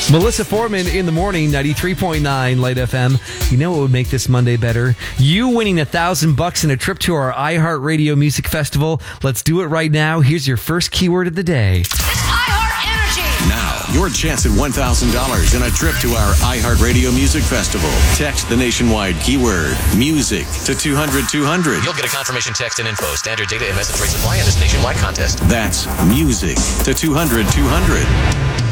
Melissa Foreman in the morning, 93.9 Light FM. You know what would make this Monday better? You winning $1,000 and a trip to our iHeartRadio Music Festival. Let's do it right now. Here's your first keyword of the day. It's iHeart Energy. Now, your chance at $1,000 and a trip to our iHeartRadio Music Festival. Text the nationwide keyword music to 200-200. You'll get a confirmation text and info. Standard data and message rates apply in this nationwide contest. That's music to 200-200.